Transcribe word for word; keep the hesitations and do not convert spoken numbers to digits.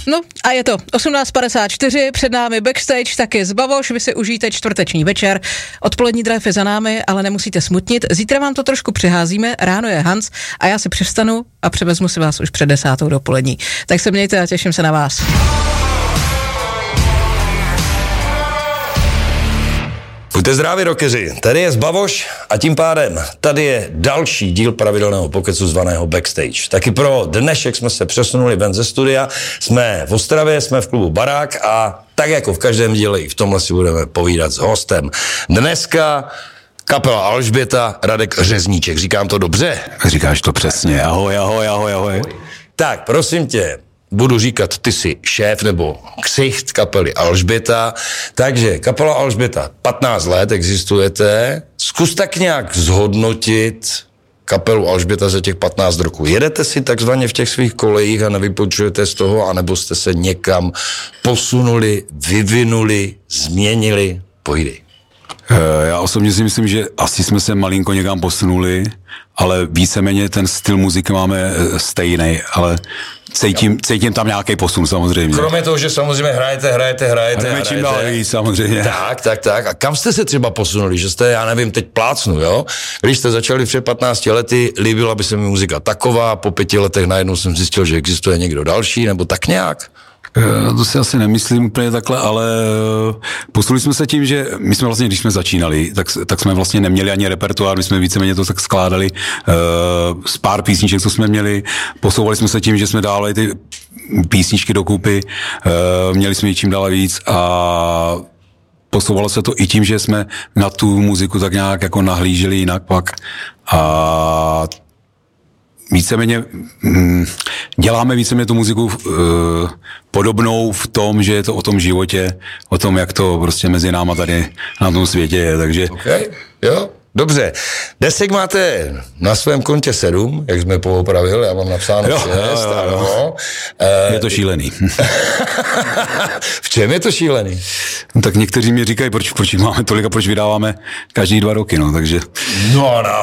No a je to osmnáct padesát čtyři, před námi backstage, taky z Bavoš, vy si užijte čtvrteční večer, odpolední drive je za námi, ale nemusíte smutnit, zítra vám to trošku přiházíme, ráno je Hans a já si přivstanu a převezmu si vás už před desátou dopolední. Tak se mějte a těším se na vás. Buďte zdraví, rockeři, tady je Zbavoš a tím pádem tady je další díl pravidelného pokecu zvaného Backstage. Taky pro dnešek jsme se přesunuli ven ze studia, jsme v Ostravě, jsme v klubu Barák a tak jako v každém díle i v tomhle si budeme povídat s hostem. Dneska kapela Alžběta, Radek Řezníček, říkám to dobře? Říkáš to přesně, ahoj, ahoj, ahoj, ahoj. Tak, prosím tě, budu říkat, ty jsi šéf nebo ksicht kapely Alžběta, takže kapela Alžběta, patnáct let existujete, zkus tak nějak zhodnotit kapelu Alžběta za těch patnáct roků. Jedete si takzvaně v těch svých kolejích a nevypočujete z toho, anebo jste se někam posunuli, vyvinuli, změnili? Pojdej. Já osobně si myslím, že asi jsme se malinko někam posunuli, ale víceméně ten styl muziky máme stejný, ale cítím, cítím tam nějaký posun samozřejmě. Kromě toho, že samozřejmě hrajete, hrajete, hrajete, hrajete. čím dál víc, samozřejmě. Tak, tak, tak. A kam jste se třeba posunuli? Že jste, já nevím, teď plácnu, jo? Když jste začali před patnácti lety, líbila by se mi muzika taková, po pěti letech najednou jsem zjistil, že existuje někdo další, nebo tak nějak? To si asi nemyslím úplně takhle, ale posunuli jsme se tím, že my jsme vlastně, když jsme začínali, tak, tak jsme vlastně neměli ani repertoár, my jsme víceméně to tak skládali uh, z pár písniček, co jsme měli, posouvali jsme se tím, že jsme dávali ty písničky dokupy, uh, měli jsme ji čím dál víc a posouvalo se to i tím, že jsme na tu muziku tak nějak jako nahlíželi jinak pak a víceméně hm, děláme víceméně tu muziku uh, podobnou v tom, že je to o tom životě, o tom, jak to prostě mezi náma tady na tom světě je, takže... Okay. Jo, dobře. Desek máte na svém kontě sedm, jak jsme poopravili, já mám napsáno jo, šest, jo, jo, ano. jo. Je to šílený. V čem je to šílený? No, tak někteří mi říkají, proč, proč máme tolik a proč vydáváme každý dva roky, no, takže... No, no.